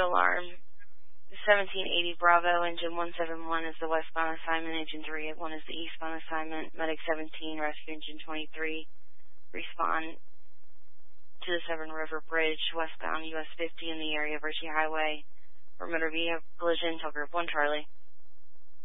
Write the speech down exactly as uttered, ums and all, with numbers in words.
rescue alarm. seventeen eighty Bravo, engine one seven one is the westbound assignment, engine three eight one is the eastbound assignment, medic seventeen, rescue engine twenty-three, respond to the Severn River Bridge, westbound U S fifty in the area of Ritchie Highway, for motor vehicle collision, tell group one Charlie.